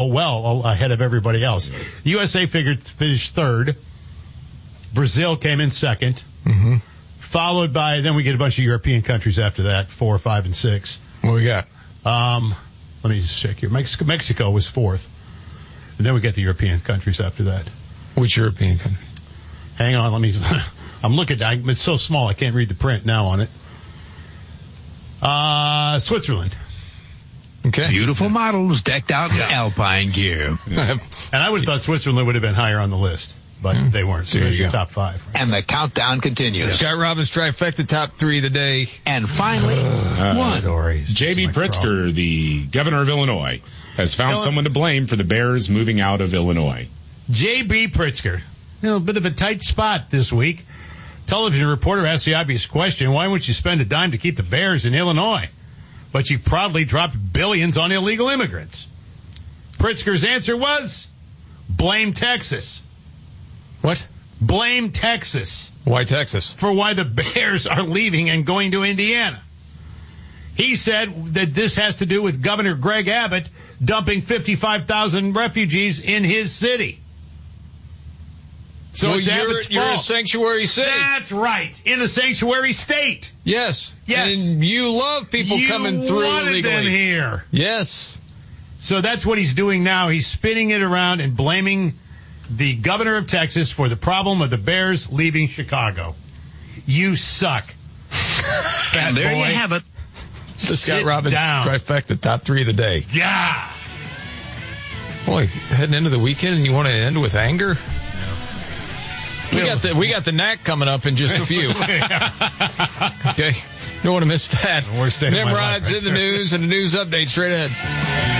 well ahead of everybody else. USA finished third. Brazil came in second. Mm-hmm. Followed by, then we get a bunch of European countries after that, 4, 5, and 6. What we got? Let me just check here. Mexico was fourth. And then we get the European countries after that. Which European country? Hang on, I'm looking. It's so small I can't read the print now on it. Switzerland. Okay. Beautiful models decked out in alpine gear. And I would have thought Switzerland would have been higher on the list, but they weren't. So there's your top 5. Right? And the countdown continues. Scott Robbins trifecta top 3 of the day. And finally, one. J.B. Pritzker, the governor of Illinois, has found someone to blame for the Bears moving out of Illinois. J.B. Pritzker. A bit of a tight spot this week. Television reporter asked the obvious question, why wouldn't you spend a dime to keep the Bears in Illinois? But you proudly dropped billions on illegal immigrants. Pritzker's answer was, blame Texas. What? Blame Texas. Why Texas? For why the Bears are leaving and going to Indiana. He said that this has to do with Governor Greg Abbott dumping 55,000 refugees in his city. So it's Abbott's fault. You're a sanctuary city. That's right. In a sanctuary state. Yes. Yes. And you love people coming through illegally. You wanted them here. Yes. So that's what he's doing now. He's spinning it around and blaming the governor of Texas for the problem of the Bears leaving Chicago. You suck. And there you have it. The Scott Robbins trifecta top 3 of the day. Yeah. Boy, heading into the weekend and you want to end with anger? We got the knack coming up in just a few. Okay. Don't want to miss that. The worst day of my life Nimrod's right in the news and the news update straight ahead.